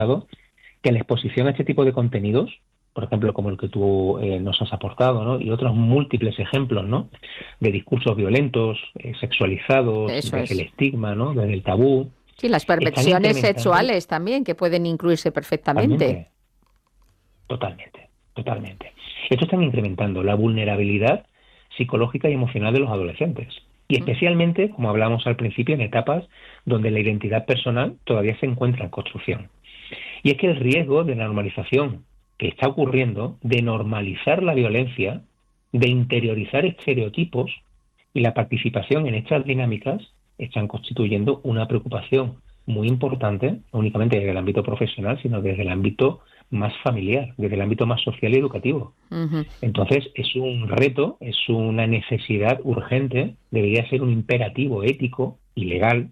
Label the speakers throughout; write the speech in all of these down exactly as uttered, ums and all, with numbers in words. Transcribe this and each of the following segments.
Speaker 1: que la exposición a este tipo de contenidos, por ejemplo, como el que tú eh, nos has aportado, ¿no? Y otros múltiples ejemplos, ¿no? De discursos violentos, eh, sexualizados,
Speaker 2: Eso
Speaker 1: desde el
Speaker 2: es.
Speaker 1: estigma, ¿no? Desde el tabú,
Speaker 2: Sí, las
Speaker 1: están
Speaker 2: perversiones
Speaker 1: incrementando
Speaker 2: sexuales también, que pueden incluirse perfectamente.
Speaker 1: totalmente, totalmente, totalmente. Esto están incrementando la vulnerabilidad psicológica y emocional de los adolescentes. Y
Speaker 2: Mm.
Speaker 1: especialmente, como hablamos al principio, en etapas donde la identidad personal todavía se encuentra en construcción. Y es que el riesgo de normalización que está ocurriendo, de normalizar la violencia, de interiorizar estereotipos y la participación en estas dinámicas, están constituyendo una preocupación muy importante, no únicamente desde el ámbito profesional, sino desde el ámbito más familiar, desde el ámbito más social y educativo.
Speaker 2: Ujú.
Speaker 1: Entonces, es un reto, es una necesidad urgente, debería ser un imperativo ético y legal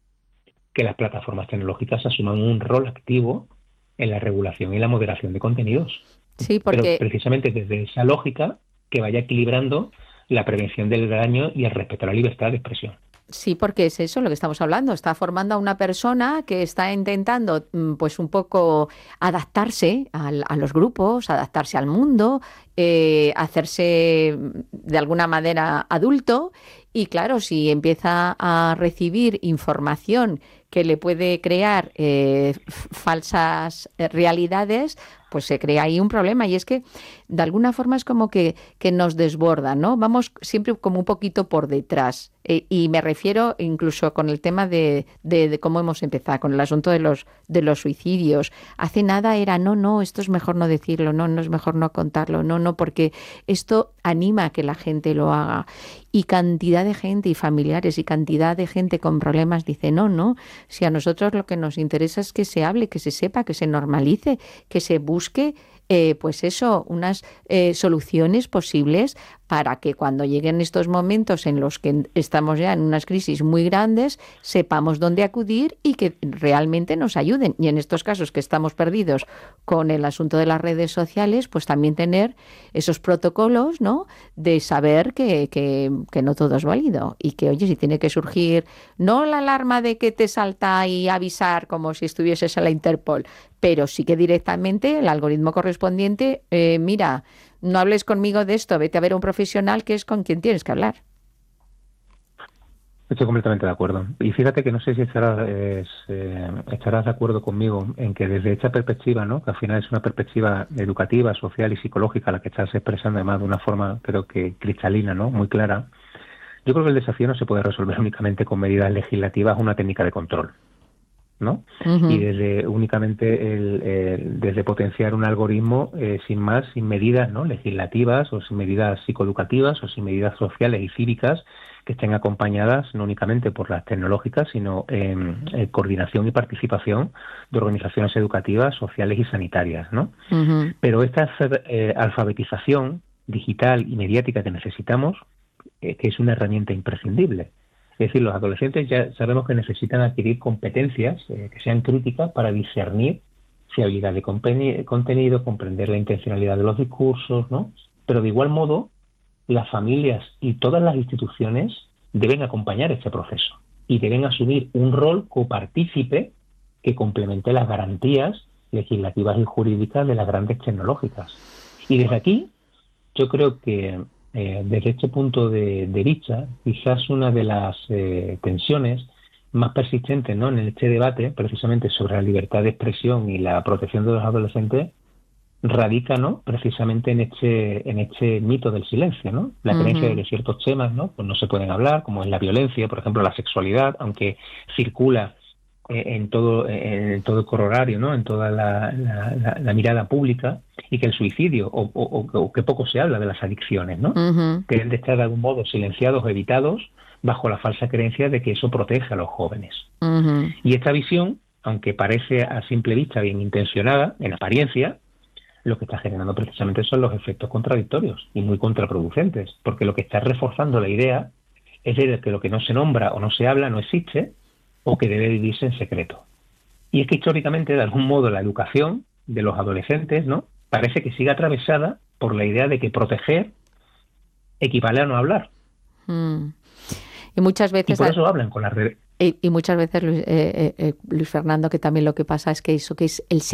Speaker 1: que las plataformas tecnológicas asuman un rol activo en la regulación y la moderación de contenidos,
Speaker 2: Sí,
Speaker 1: pero
Speaker 2: porque
Speaker 1: precisamente desde esa lógica que vaya equilibrando la prevención del daño y el respeto a la libertad de expresión.
Speaker 2: Sí, porque es eso lo que estamos hablando. Está formando a una persona que está intentando, mm, pues un poco adaptarse al- a los grupos, adaptarse al mundo, eh, hacerse mm, de alguna manera adulto. Y claro, si empieza a recibir información que le puede crear eh, f- falsas eh, realidades, pues se crea ahí un problema. Y es que de alguna forma es como que, que nos desborda, ¿no? Vamos siempre como un poquito por detrás. Eh, y me refiero incluso con el tema de, de, de cómo hemos empezado, con el asunto de los, de los suicidios. Hace nada era, no, no, esto es mejor no decirlo, no, no es mejor no contarlo, no, no, porque esto anima a que la gente lo haga. Y cantidad de gente y familiares y cantidad de gente con problemas dice, no, no, si a nosotros lo que nos interesa es que se hable, que se sepa, que se normalice, que se busque eh, pues eso, unas eh, soluciones posibles para que cuando lleguen estos momentos en los que estamos ya en unas crisis muy grandes, sepamos dónde acudir y que realmente nos ayuden. Y en estos casos que estamos perdidos con el asunto de las redes sociales, pues también tener esos protocolos, ¿no? De saber que, que, que no todo es válido y que, oye, si tiene que surgir, no la alarma de que te salta y avisar como si estuvieses en la Interpol, pero sí que directamente el algoritmo correspondiente, eh, mira, no hables conmigo de esto, vete a ver a un profesional que es con quien tienes que hablar.
Speaker 1: Estoy completamente de acuerdo. Y fíjate que no sé si estarás, es, eh, estarás de acuerdo conmigo en que desde esta perspectiva, ¿no? Que al final es una perspectiva educativa, social y psicológica la que estás expresando además de una forma creo que cristalina, ¿no? Muy clara. Yo creo que el desafío no se puede resolver únicamente con medidas legislativas, una técnica de control, ¿no? Y
Speaker 2: Ujú.
Speaker 1: desde únicamente el, el- desde potenciar un algoritmo eh, sin más, sin medidas, ¿no? Legislativas o sin medidas psicoeducativas o sin medidas sociales y cívicas que estén acompañadas no únicamente por las tecnológicas, sino en, en coordinación y participación de organizaciones educativas, sociales y sanitarias, ¿no?
Speaker 2: Ujú.
Speaker 1: Pero esta eh, alfabetización digital y mediática que necesitamos, eh, que es una herramienta imprescindible. Es decir, los adolescentes ya sabemos que necesitan adquirir competencias eh, que sean críticas para discernir fiabilidad de contenido, comprender la intencionalidad de los discursos, ¿no? Pero de igual modo, las familias y todas las instituciones deben acompañar este proceso y deben asumir un rol copartícipe que complemente las garantías legislativas y jurídicas de las grandes tecnológicas. Y desde aquí, yo creo que eh, desde este punto de, de vista, quizás una de las eh, tensiones más persistentes, ¿no? En este debate, precisamente sobre la libertad de expresión y la protección de los adolescentes, radica, ¿no? Precisamente en este, en este mito del silencio, ¿no? La creencia de
Speaker 2: Ujú.
Speaker 1: que ciertos temas, ¿no? Pues no se pueden hablar, como es la violencia, por ejemplo, la sexualidad, aunque circula eh, en todo, en todo el corolario, ¿no? En toda la, la, la, la mirada pública, y que el suicidio, o, o, o que poco se habla de las adicciones, ¿no?
Speaker 2: Ujú.
Speaker 1: Que deben de estar de algún modo silenciados o evitados bajo la falsa creencia de que eso protege a los jóvenes.
Speaker 2: Ujú.
Speaker 1: Y esta visión, aunque parece a simple vista bien intencionada, en apariencia, lo que está generando precisamente son los efectos contradictorios y muy contraproducentes, porque lo que está reforzando la idea es de que lo que no se nombra o no se habla no existe o que debe vivirse en secreto. Y es que históricamente, de algún modo, la educación de los adolescentes, ¿no? Parece que sigue atravesada por la idea de que proteger equivale a no hablar.
Speaker 2: Mm. Y muchas
Speaker 1: Y
Speaker 2: veces,
Speaker 1: por
Speaker 2: a-
Speaker 1: eso hablan con las redes.
Speaker 2: y, y muchas veces, Luis, eh, eh, eh, Luis Fernando, que también lo que pasa es que eso que es el